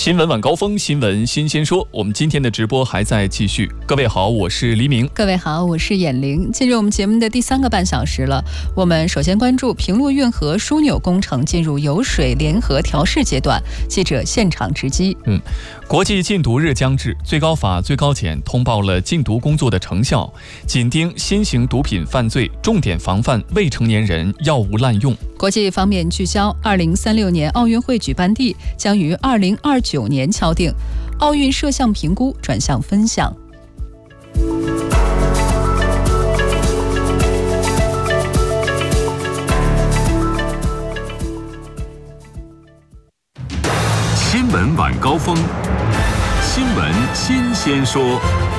新闻晚高峰，新闻新鲜说。我们今天的直播还在继续。各位好，我是黎明。 各位好，我是眼玲。进入我们节目的第3个半小时了。我们首先关注平陆运河枢纽工程进入油水联合调试阶段，记者现场直击。 国际禁毒日将至，最高法、最高检通报了禁毒工作的成效，紧盯新型毒品犯罪，重点防范未成年人药物滥用。 国际方面聚焦，2036年奥运会举办地将于2029年敲定，奥运摄像评估转向分项。 新闻晚高峰，新闻新鲜说。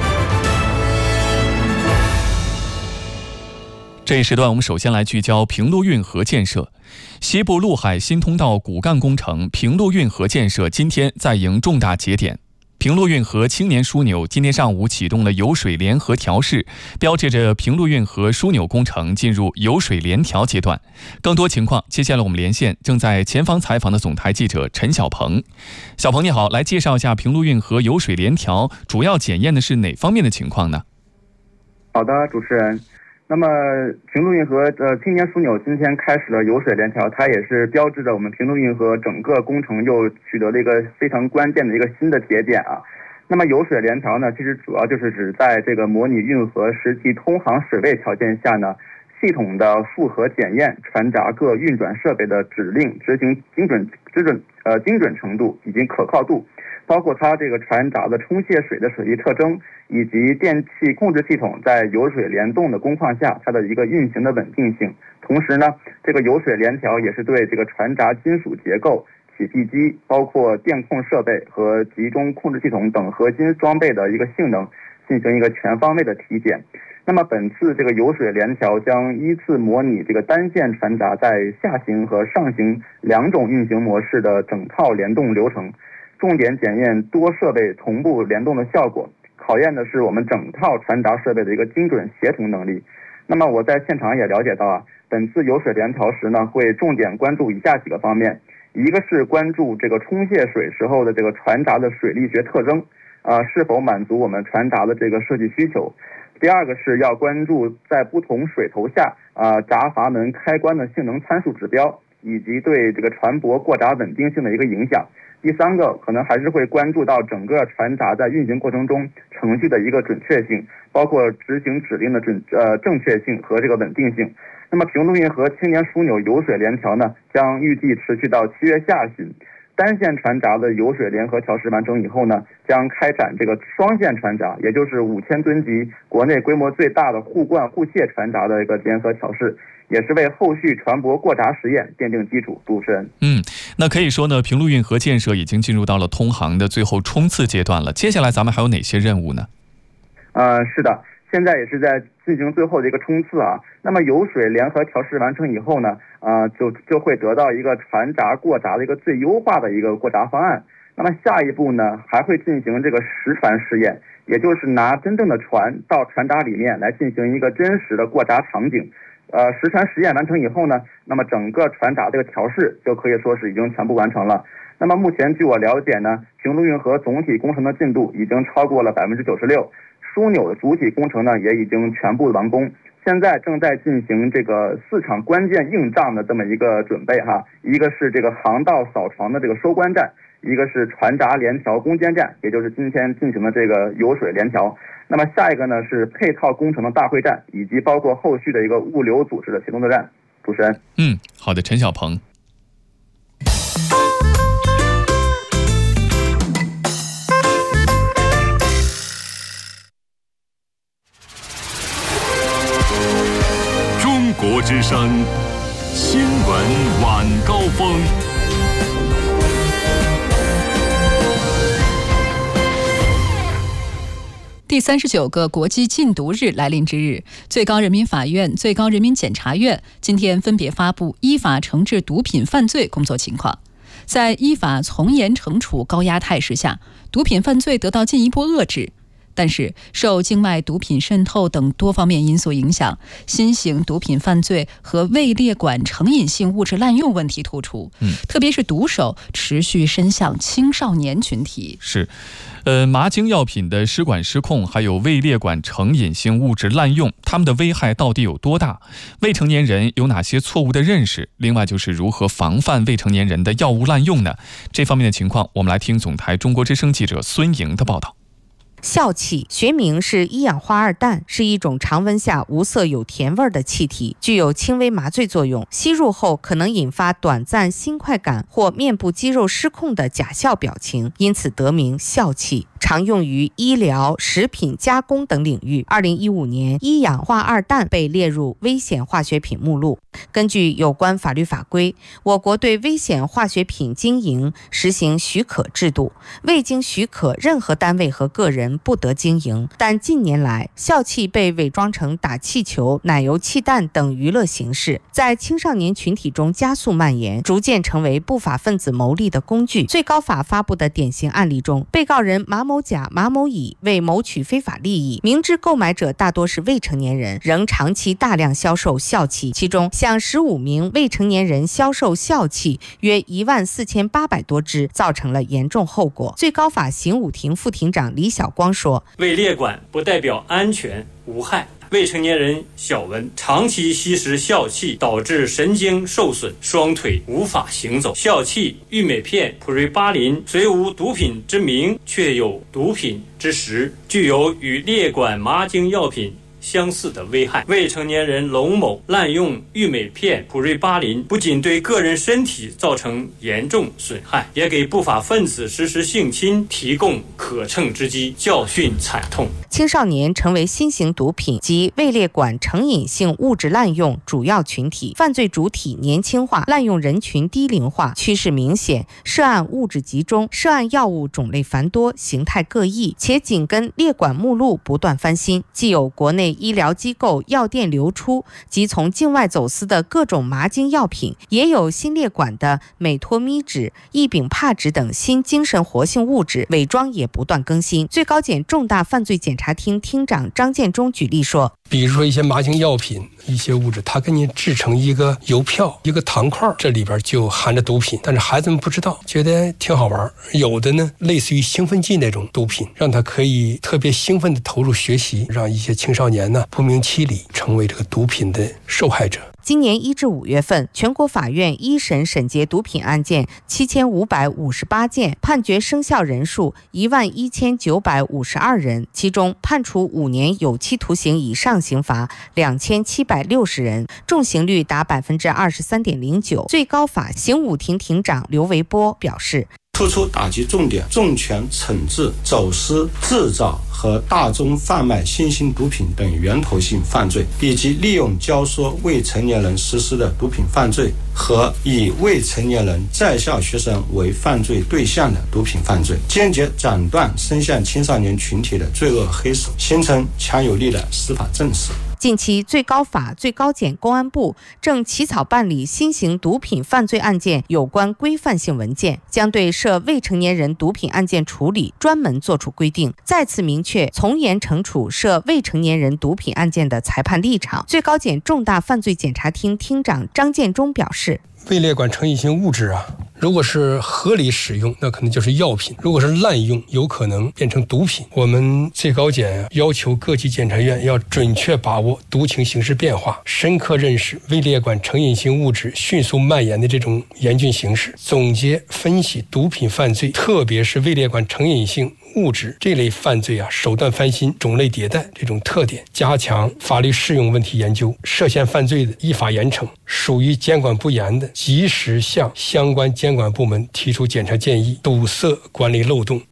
这一时段，我们首先来聚焦平陆运河建设。西部陆海新通道骨干工程平陆运河建设今天在迎重大节点。平陆运河青年枢纽今天上午启动了油水联合调试，标志着平陆运河枢纽工程进入油水联调阶段。更多情况，接下来我们连线正在前方采访的总台记者陈小鹏。小鹏你好，来介绍一下平陆运河油水联调主要检验的是哪方面的情况呢？ 好的，主持人。那么平陆运河青年枢纽今天开始了油水联调，它也是标志着我们平陆运河整个工程又取得了一个非常关键的一个新的节点啊。那么油水联调呢，其实主要就是指在这个模拟运河实际通航水位条件下呢，系统的复核检验船闸各运转设备的指令执行精准程度以及可靠度，包括它这个船闸的冲卸水的水力特征，以及电气控制系统在油水联动的工况下它的一个运行的稳定性。同时呢，这个油水联调也是对这个船闸金属结构、起闭机，包括电控设备和集中控制系统等核心装备的一个性能进行一个全方位的体检。那么本次这个油水联调将依次模拟这个单线船闸在下行和上行2种运行模式的整套联动流程，重点检验多设备同步联动的效果，考验的是我们整套船闸设备的一个精准协同能力。那么我在现场也了解到啊，本次油水联调时呢，会重点关注以下几个方面。一个是关注这个冲卸水时候的这个船闸的水力学特征，是否满足我们船闸的这个设计需求。第二个是要关注在不同水头下闸阀门开关的性能参数指标，以及对这个船舶过闸稳定性的一个影响。第三个可能还是会关注到整个船闸在运行过程中程序的一个准确性，包括执行指令的正确性和这个稳定性。那么平陆运河青年枢纽油水联调呢，将预计持续到7月下旬。单线船闸的油水联合调试完成以后呢，将开展这个双线船闸，也就是5000吨级国内规模最大的互灌互卸船闸的一个联合调试，也是为后续船舶过闸实验奠定基础。主持人， 那可以说呢，平陆运河建设已经进入到了通航的最后冲刺阶段了。接下来咱们还有哪些任务呢？ 是的，现在也是在进行最后的一个冲刺啊。那么油水联合调试完成以后呢，就会得到一个船闸过闸的一个最优化的一个过闸方案。那么下一步呢，还会进行这个实船试验，也就是拿真正的船到船闸里面来进行一个真实的过闸场景。实船实验完成以后呢，那么整个船闸这个调试就可以说是已经全部完成了。那么目前据我了解呢，平陆运河总体工程的进度已经超过了96%，枢纽的主体工程呢也已经全部完工。现在正在进行这个4场关键硬仗的这么一个准备哈，一个是这个航道扫床的这个收官站，一个是船闸联调攻坚战，也就是今天进行的这个油水联调。那么下一个呢是配套工程的大会战，以及包括后续的一个物流组织的协同作战。主持人， 好的，陈小鹏。 中国之声新闻晚高峰。 第39个国际禁毒日来临之日，最高人民法院、最高人民检察院今天分别发布依法惩治毒品犯罪工作情况。在依法从严惩处高压态势下，毒品犯罪得到进一步遏制。 但是受境外毒品渗透等多方面因素影响，新型毒品犯罪和未列管成瘾性物质滥用问题突出，特别是毒手持续伸向青少年群体。 是，麻精药品的失管失控，还有未列管成瘾性物质滥用，它们的危害到底有多大？未成年人有哪些错误的认识？另外就是如何防范未成年人的药物滥用呢？这方面的情况，我们来听总台中国之声记者孙莹的报道。 笑气学名是一氧化二氮，是一种常温下无色有甜味的气体，具有轻微麻醉作用，吸入后可能引发短暂心快感或面部肌肉失控的假笑表情，因此得名笑气。常用于医疗、食品加工等领域。2015年，一氧化二氮被列入危险化学品目录。根据有关法律法规，我国对危险化学品经营实行许可制度，未经许可，任何单位和个人不得经营。但近年来，笑气被伪装成打气球、奶油气弹等娱乐形式，在青少年群体中加速蔓延，逐渐成为不法分子牟利的工具。最高法发布的典型案例中，被告人马某甲、马某乙为谋取非法利益，明知购买者大多是未成年人，仍长期大量销售笑气，其中向15名未成年人销售笑气约14800多支，造成了严重后果。最高法刑五庭副庭长李晓光说：“ 未列管不代表安全无害。未成年人小文长期吸食笑气，导致神经受损，双腿无法行走。笑气、玉美片、普瑞巴林虽无毒品之名，却有毒品之实，具有与列管麻精药品相似的危害。未成年人龙某滥用玉美片、普瑞巴林，不仅对个人身体造成严重损害，也给不法分子实施性侵提供可乘之机，教训惨痛。” 青少年成为新型毒品及未列管成瘾性物质滥用主要群体，犯罪主体年轻化，滥用人群低龄化，趋势明显，涉案物质集中，涉案药物种类繁多，形态各异，且紧跟列管目录不断翻新，既有国内医疗机构药店流出及从境外走私的各种麻精药品，也有新列管的美托咪酯、异丙帕酯等新精神活性物质，伪装也不断更新。最高检重大犯罪检察厅厅长张建忠举例说， 比如说一些麻精药品，一些物质它给你制成一个邮票、一个糖块，这里边就含着毒品，但是孩子们不知道，觉得挺好玩。有的呢类似于兴奋剂那种毒品，让他可以特别兴奋地投入学习，让一些青少年呢不明其里成为这个毒品的受害者。 今年1至5月份，全国法院一审审结毒品案件7558件，判决生效人数11952人，其中判处5年有期徒刑以上刑罚2760人，重刑率达23.09%。最高法刑五庭庭长刘维波表示， 突出打击重点，重拳惩治走私、制造和大宗贩卖新型毒品等源头性犯罪，以及利用教唆未成年人实施的毒品犯罪和以未成年人在校学生为犯罪对象的毒品犯罪，坚决斩断伸向青少年群体的罪恶黑手，形成强有力的司法正视。 近期，最高法、最高检、公安部正起草办理新型毒品犯罪案件有关规范性文件，将对涉未成年人毒品案件处理专门作出规定，再次明确从严惩处涉未成年人毒品案件的裁判立场。最高检重大犯罪检察厅厅长张建忠表示， 未列管成瘾性物质啊，如果是合理使用，那可能就是药品；如果是滥用，有可能变成毒品。我们最高检要求各级检察院要准确把握毒情形势变化，深刻认识未列管成瘾性物质迅速蔓延的这种严峻形势，总结分析毒品犯罪，特别是未列管成瘾性物质这类犯罪啊，手段翻新、种类迭代这种特点，加强法律适用问题研究，涉嫌犯罪的依法严惩，属于监管不严的，及时向相关监管部门提出检查建议，堵塞管理漏洞。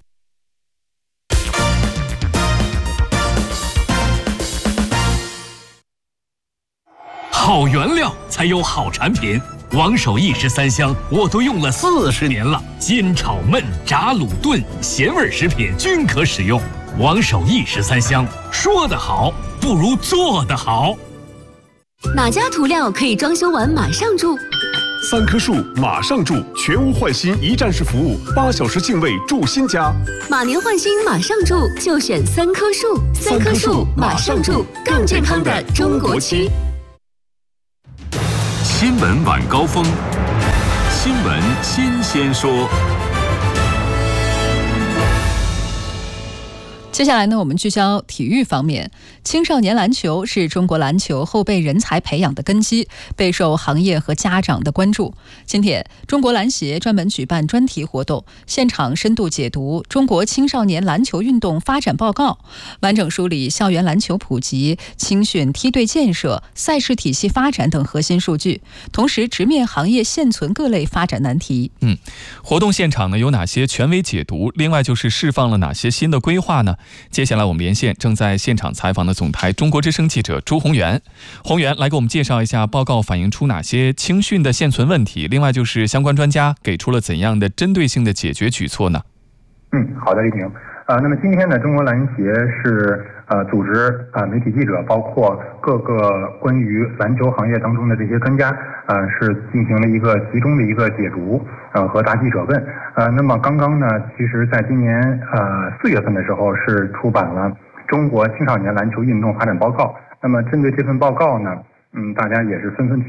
好原料才有好产品。王守义13香我都用了40年了，煎炒焖炸卤炖咸味食品均可使用。王守义13香，说得好不如做得好。 哪家涂料可以装修完马上住？ 3棵树马上住，全屋换新一站式服务，8小时净位住新家。 马年换新马上住，就选3棵树，3棵树马上住，更健康的中国区。 新闻晚高峰，新闻新鲜说。 接下来呢，我们聚焦体育方面。青少年篮球是中国篮球后备人才培养的根基，备受行业和家长的关注。今天，中国篮协专门举办专题活动，现场深度解读中国青少年篮球运动发展报告，完整梳理校园篮球普及、青训梯队建设、赛事体系发展等核心数据，同时直面行业现存各类发展难题。 活动现场呢有哪些权威解读？另外就是释放了哪些新的规划呢？接下来我们连线正在现场采访的总台中国之声记者朱宏源。宏源来给我们介绍一下报告反映出哪些青训的现存问题，另外就是相关专家给出了怎样的针对性的解决举措呢？ 好的，李婷。那么今天呢，中国篮协是组织媒体记者，包括各个关于篮球行业当中的这些专家，是进行了一个集中的一个解读，和答记者问。那么刚刚呢，其实在今年4月份的时候是出版了中国青少年篮球运动发展报告。那么针对这份报告呢，大家也是纷纷